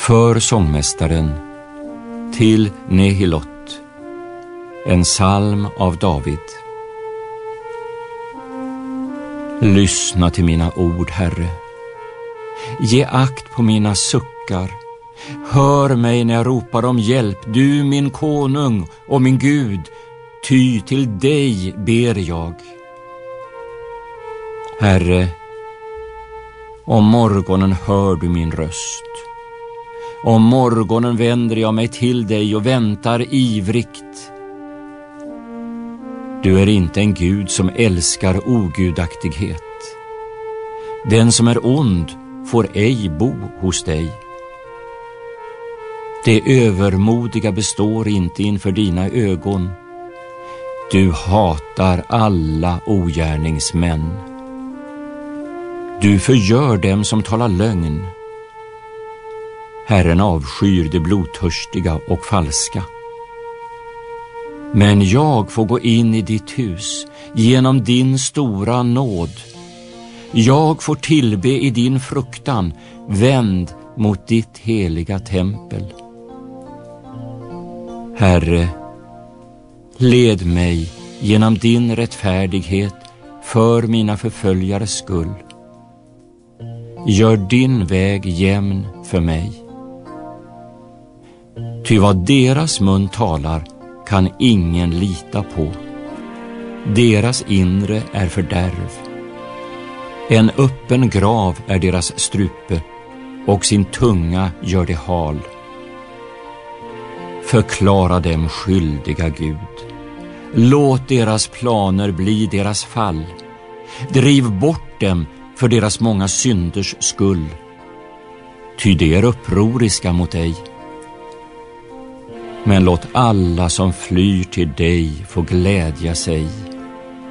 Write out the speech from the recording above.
För sångmästaren till Nehilot, en psalm av David. Lyssna till mina ord, Herre. Ge akt på mina suckar. Hör mig när jag ropar om hjälp, du min konung och min Gud, ty till dig ber jag. Herre, om morgonen hör du min röst. Om morgonen vänder jag mig till dig och väntar ivrigt. Du är inte en Gud som älskar ogudaktighet. Den som är ond får ej bo hos dig. Det övermodiga består inte inför dina ögon. Du hatar alla ogärningsmän. Du förgör dem som talar lögn. Herren avskyr det blodtörstiga och falska. Men jag får gå in i ditt hus genom din stora nåd. Jag får tillbe i din fruktan, vänd mot ditt heliga tempel. Herre, led mig genom din rättfärdighet för mina förföljares skull. Gör din väg jämn för mig. Ty vad deras mun talar kan ingen lita på. Deras inre är fördärv. En öppen grav är deras strupe, och sin tunga gör det hal. Förklara dem skyldiga, Gud. Låt deras planer bli deras fall. Driv bort dem för deras många synders skull. Ty de är upproriska mot dig. Men låt alla som flyr till dig få glädja sig.